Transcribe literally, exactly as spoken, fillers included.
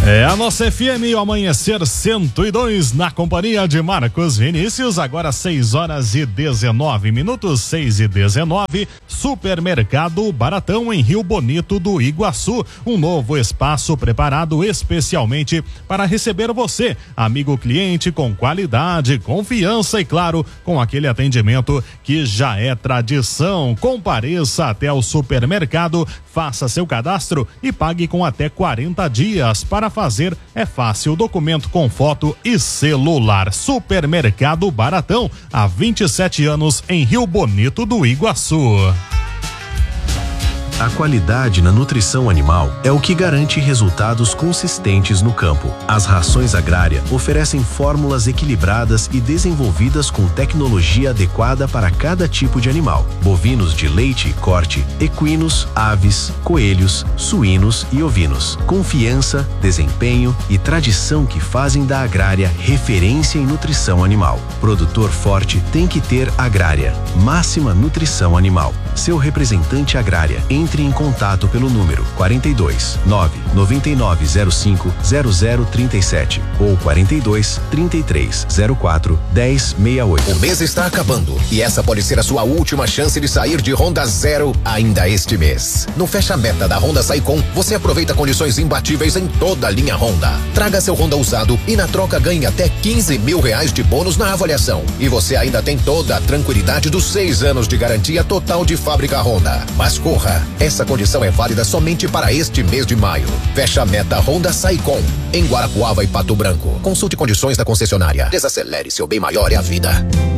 É a nossa F M, o Amanhecer cento e dois, na companhia de Marcos Vinícius, agora seis horas e dezenove minutos, seis e dezenove. Supermercado Baratão em Rio Bonito do Iguaçu, um novo espaço preparado especialmente para receber você, amigo cliente, com qualidade, confiança e, claro, com aquele atendimento que já é tradição. Compareça até o supermercado, faça seu cadastro e pague com até quarenta dias. Para fazer é fácil, documento com foto e celular. Supermercado Baratão, há vinte e sete anos em Rio Bonito do Iguaçu. A qualidade na nutrição animal é o que garante resultados consistentes no campo. As rações Agrária oferecem fórmulas equilibradas e desenvolvidas com tecnologia adequada para cada tipo de animal. Bovinos de leite e corte, equinos, aves, coelhos, suínos e ovinos. Confiança, desempenho e tradição que fazem da Agrária referência em nutrição animal. Produtor forte tem que ter Agrária. Máxima nutrição animal. Seu representante Agrária. Entre em contato pelo número quarenta e dois, nove, noventa e nove zero cinco, zero zero trinta e sete ou quarenta e dois, trinta e três, zero quatro, dez, sessenta e oito. O mês está acabando e essa pode ser a sua última chance de sair de Honda Zero ainda este mês. No Fecha Meta da Honda Saicom, você aproveita condições imbatíveis em toda a linha Honda. Traga seu Honda usado e na troca ganhe até quinze mil reais de bônus na avaliação. E você ainda tem toda a tranquilidade dos seis anos de garantia total de fábrica Honda. Mas corra! Essa condição é válida somente para este mês de maio. Fecha a meta Honda Saicom, em Guarapuava e Pato Branco. Consulte condições da concessionária. Desacelere, seu bem maior é a vida.